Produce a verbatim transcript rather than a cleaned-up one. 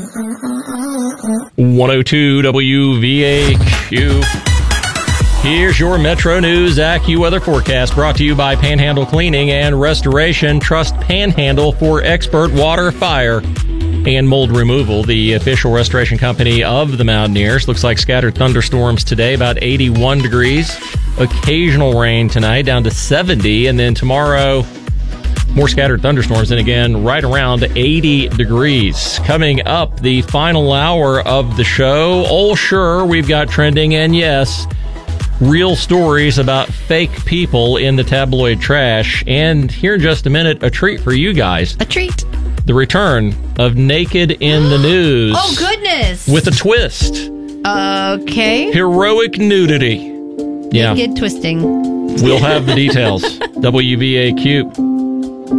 one oh two W V A Q. Here's your Metro News AccuWeather forecast, brought to you by Panhandle Cleaning and Restoration. Trust Panhandle for expert water, fire, and mold removal. The official restoration company of the Mountaineers. Looks like scattered thunderstorms today, about eighty-one degrees. Occasional rain tonight, down to seventy. And then tomorrow, more scattered thunderstorms, and again, right around eighty degrees. Coming up, the final hour of the show. Oh, sure, we've got trending, and yes, real stories about fake people in the tabloid trash. And here in just a minute, a treat for you guys. A treat. The return of Naked in the News. Oh, goodness. With a twist. Okay. Heroic nudity. Yeah. Naked twisting. We'll have the details. W V A Q.